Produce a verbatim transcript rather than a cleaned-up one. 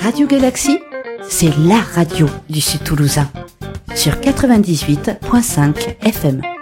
Radio Galaxie, c'est la radio du Sud Toulousain. Sur quatre-vingt-dix-huit virgule cinq F M.